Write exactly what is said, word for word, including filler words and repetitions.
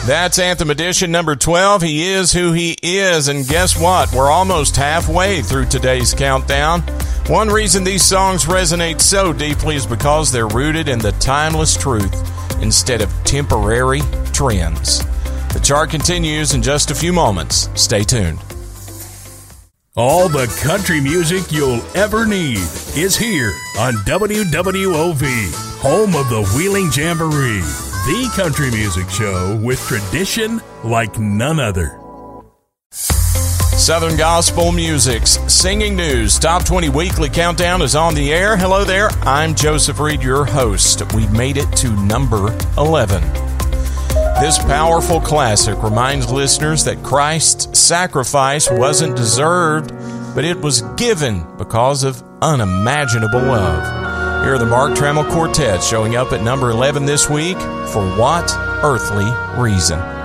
That's Anthem Edition number twelve. He is who he is. And guess what? We're almost halfway through today's countdown. One reason these songs resonate so deeply is because they're rooted in the timeless truth instead of temporary trends. The chart continues in just a few moments. Stay tuned. All the country music you'll ever need is here on W W O V, home of the Wheeling Jamboree, the country music show with tradition like none other. Southern Gospel Music's Singing News Top twenty Weekly Countdown is on the air. Hello there, I'm Joseph Reed, your host. We've made it to number eleven. This powerful classic reminds listeners that Christ's sacrifice wasn't deserved, but it was given because of unimaginable love. Here are the Mark Trammell Quartet showing up at number eleven this week. For What Earthly Reason?